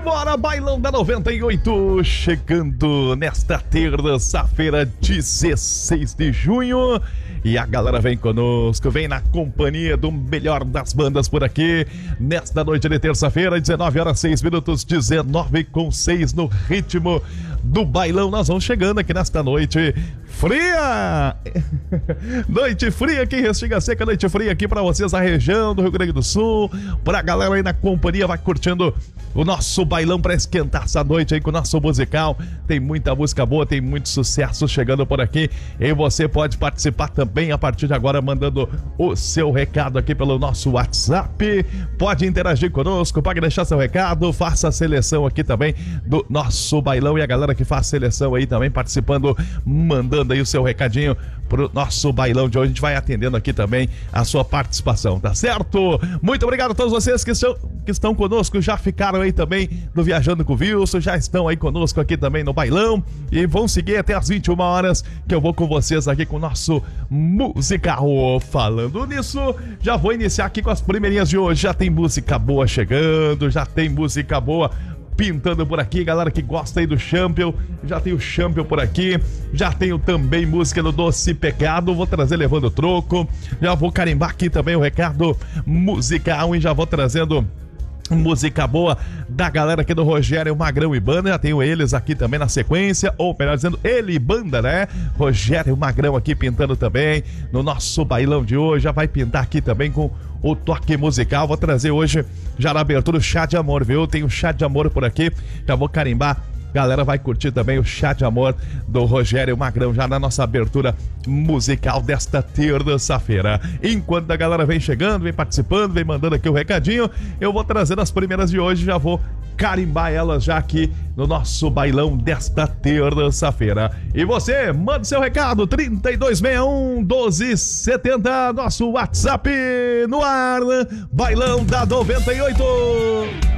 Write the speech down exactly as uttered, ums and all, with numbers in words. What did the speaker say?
Simbora, bailão da noventa e oito, chegando nesta terça-feira, dezesseis de junho. E a galera vem conosco, vem na companhia do melhor das bandas por aqui. Nesta noite de terça-feira, dezenove horas seis minutos, dezenove com seis no ritmo do bailão. Nós vamos chegando aqui nesta noite fria. Noite fria, quem Restinga Seca, noite fria aqui pra vocês, a região do Rio Grande do Sul. Pra galera aí na companhia, vai curtindo o nosso bailão pra esquentar essa noite aí com o nosso musical. Tem muita música boa, tem muito sucesso chegando por aqui. E você pode participar também a partir de agora, mandando o seu recado aqui pelo nosso WhatsApp. Pode interagir conosco, pode deixar seu recado, faça a seleção aqui também do nosso bailão. E a galera que faz a seleção aí também participando, mandando aí o seu recadinho pro nosso bailão de hoje. A gente vai atendendo aqui também a sua participação, tá certo? Muito obrigado a todos vocês que estão, que estão conosco, já ficaram aí também no Viajando com o Wilson, já estão aí conosco aqui também no bailão e vão seguir até as vinte e uma horas, que eu vou com vocês aqui com o nosso musical. Falando nisso, já vou iniciar aqui com as primeirinhas de hoje. Já tem música boa chegando, já tem música boa pintando por aqui, galera que gosta aí do Champion, já tem o Champion por aqui, já tenho também música do Doce Pecado, vou trazer Levando Troco, já vou carimbar aqui também o recado musical e já vou trazendo música boa da galera aqui do Rogério Magrão e Banda. Já tenho eles aqui também na sequência, ou melhor dizendo, ele e Banda, né? Rogério Magrão aqui pintando também no nosso bailão de hoje. Já vai pintar aqui também com o toque musical. Vou trazer hoje, já na abertura, o Chá de Amor, viu? Tem o Chá de Amor por aqui, já vou carimbar. Galera vai curtir também o Chá de Amor do Rogério Magrão, já na nossa abertura musical desta terça-feira. Enquanto a galera vem chegando, vem participando, vem mandando aqui o recadinho, eu vou trazendo as primeiras de hoje, já vou carimbar elas já aqui no nosso bailão desta terça-feira. E você, manda seu recado, trinta e dois sessenta e um, doze setenta, nosso WhatsApp no ar, bailão da noventa e oito.